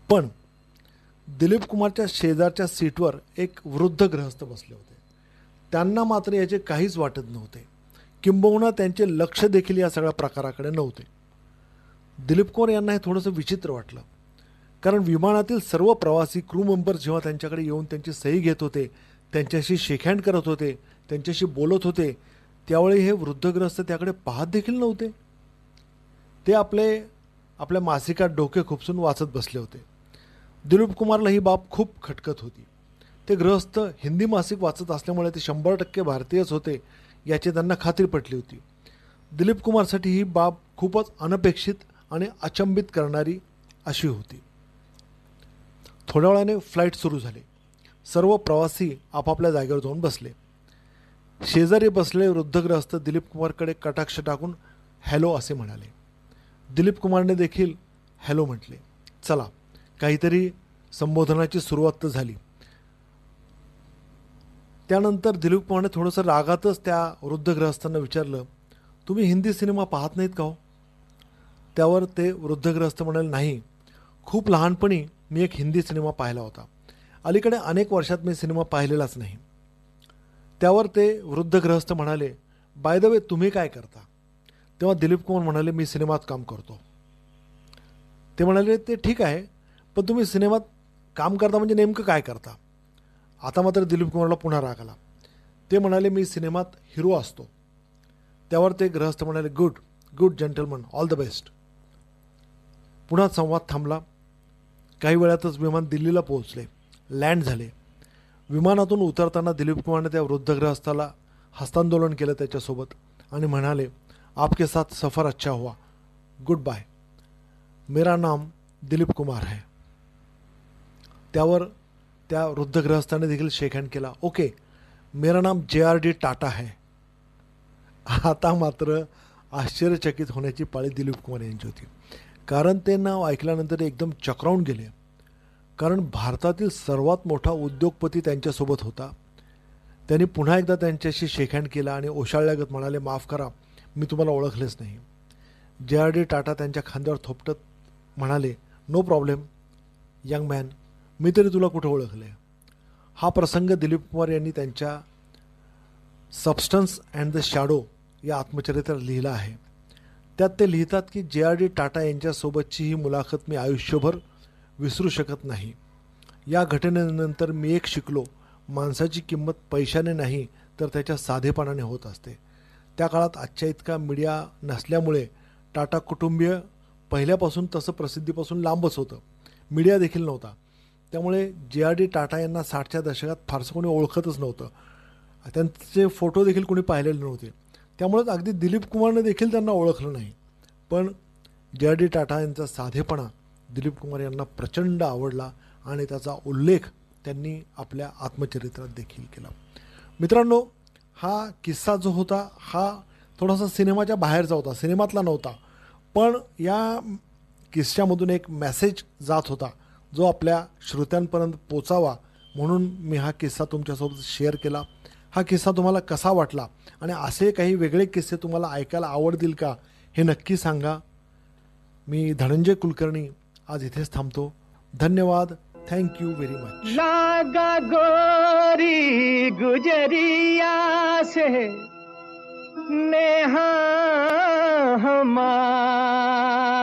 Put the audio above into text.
पण दिलीप कुमारच्या शेजारच्या सीटवर एक वृद्ध गृहस्थ बसले होते. त्यांना मात्र याचे काहीच वाटत नव्हते. किंबहुना त्यांचे लक्ष देखील या सगळ्या प्रकाराकडे नव्हते. दिलीप कुमार यांना हे थोडंसं विचित्र वाटलं, कारण विमानातील सर्व प्रवासी क्रू मेंबर्स जेव्हा त्यांच्याकडे येऊन त्यांची सही घेत होते, त्यांच्याशी शेकहँड करत होते, त्यांच्याशी बोलत होते, त्यावेळी हे वृद्धग्रस्त त्याकडे पाहत देखील नव्हते. ते आपल्या मासिकात डोके खुपसून वाचत बसले होते. दिलीप कुमारला ही बाब खूप खटकत होती. ते गृहस्थ हिंदी मासिक वाचत असल्यामुळे ते 100% भारतीयच होते याची त्यांना खात्री पटली होती. दिलीप कुमारसाठी ही बाब खूपच अनपेक्षित आणि अचंबित करणारी अशी होती. थोड्या वेळाने फ्लाईट सुरू झाली. सर्व प्रवासी आपापल्या जागेवर जाऊन बसले. शेजारी बसलेले वृद्धग्रस्त दिलीप कुमारकडे कटाक्ष टाकून हॅलो असे म्हणाले. दिलीप कुमारने देखील हॅलो म्हटले. चला, काहीतरी संबोधनाची सुरुवात तर झाली. त्यानंतर दिलीप कुमारने थोडंसं रागातच त्या वृद्धग्रस्तांना विचारलं, तुम्ही हिंदी सिनेमा पाहत नाहीत का हो? त्यावर ते वृद्धग्रस्त म्हणाले, नाही, खूप लहानपणी मी एक हिंदी सिनेमा पाहिला होता. अलीकडे अनेक वर्षात मी सिनेमा पाहिलेलाच नाही. त्यावर ते वृद्धग्रस्त म्हणाले, बाय द वे तुम्ही काय करता? तेव्हा दिलीप कुमार म्हणाले, मी सिनेमात काम करतो. ते म्हणाले, ते ठीक आहे, पण तुम्ही सिनेमात काम करता म्हणजे नेमकं काय करता? आता मात्र दिलीप कुमारला पुन्हा राग आला. ते म्हणाले, मी सिनेमात हिरो असतो. त्यावर ते गृहस्थ म्हणाले, good good gentleman, all the best. पुन्हा संवाद थांबला. काही वेळातच विमान दिल्लीला पोहोचले. लँड झाले. विमानातून उतरताना दिलीप कुमारने त्या वृद्धग्रस्ताला हस्तांदोलन केलं त्याच्यासोबत आणि म्हणाले, आपके साथ सफ़र अच्छा हुआ, गुड बाय, मेरा नाम दिलीप कुमार है. त्यावर त्या वृद्धग्रस्ताने देखील शेकहँड केला. ओके, मेरा नाम JRD टाटा है. आता मात्र आश्चर्यचकित होण्याची पाळी दिलीप कुमार यांची होती, कारण ते नाव ऐकल्यानंतर एकदम चक्रावून गेले. कारण भारतातील सर्वात मोठा उद्योगपती त्यांच्यासोबत होता. त्यांनी पुन्हा एकदा त्यांच्याशी शेकहँड केला आणि ओशाळल्यागत म्हणाले, माफ करा, मी तुम्हाला ओळखलेच नाही. JRD टाटा त्यांच्या खांद्यावर थोपटत म्हणाले, नो प्रॉब्लेम यंग मॅन, मी तरी तुला कुठं ओळखले. हा प्रसंग दिलीप कुमार यांनी त्यांच्या सबस्टन्स अँड द शॅडो या आत्मचरित्रात लिहिला आहे. त्यात ते लिहितात की JRD टाटा यांच्यासोबतची ही मुलाखत मी आयुष्यभर विसरू शकत नाही. या घटनेनंतर मी एक शिकलो, माणसाची किंमत पैशाने नाही तर त्याच्या साधेपणाने होत असते. त्या काळात आजच्या इतका मीडिया नसल्यामुळे टाटा कुटुंबीय पहिल्यापासून तसं प्रसिद्धीपासून लांबच होतं. मीडिया देखील नव्हता. त्यामुळे JRD टाटा यांना 60च्या दशकात फारसं कोणी ओळखतच नव्हतं. त्यांचे फोटो देखील कोणी पाहिलेले नव्हते. त्यामुळेच अगदी दिलीप कुमारने देखील त्यांना ओळखलं नाही. पण JRD टाटा यांचा साधेपणा दिलीप कुमार यांना प्रचंड आवडला आणि त्याचा उल्लेख त्यांनी आपल्या आत्मचरित्रात देखील केला. मित्रांनो, हा किस्सा जो होता हा थोडासा सिनेमाच्या बाहेरचा होता, सिनेमातला नव्हता. पण या किस्स्यामधून एक मेसेज जात होता जो आपल्या श्रोत्यांपर्यंत पोचावा म्हणून मी हा किस्सा तुमच्यासोबत शेअर केला. हा किस्सा तुम्हाला कसा वाटला आणि असे काही वेगळे किस्से तुम्हाला ऐकायला आवडतील का हे नक्की सांगा. मी धनंजय कुलकर्णी आज इथेच थांबतो. धन्यवाद. Thank you very much. लागा गोरी गुजरिया से नेहा हमारा